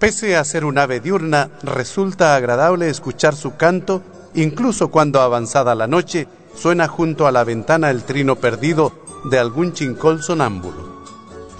Pese a ser un ave diurna, resulta agradable escuchar su canto, incluso cuando avanzada la noche suena junto a la ventana el trino perdido de algún chincol sonámbulo.